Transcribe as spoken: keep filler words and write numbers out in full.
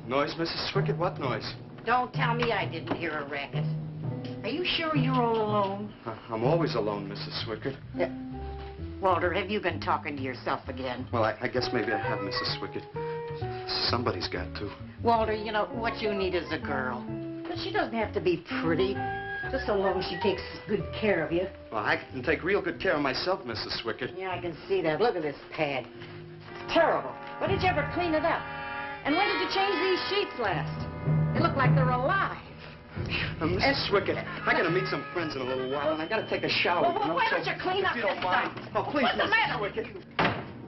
Noise, Missus Swickett? What noise? Don't tell me I didn't hear a racket. Are you sure you're all alone? Uh, I'm always alone, Missus Swickett. Uh, Walter, have you been talking to yourself again? Well, I, I guess maybe I have, Missus Swickett. Somebody's got to. Walter, you know, what you need is a girl. But she doesn't have to be pretty. Just so long as she takes good care of you. Well, I can take real good care of myself, Missus Swickett. Yeah, I can see that. Look at this pad. It's terrible. When did you ever clean it up? And when did you change these sheets last? They look like they're alive. Uh, Missus Swickett, I gotta meet some friends in a little while, and I gotta take a shower. Well, you know, why so don't you clean if up you this don't mind. stuff? Oh, please, What's the Missus matter Swickett. with you?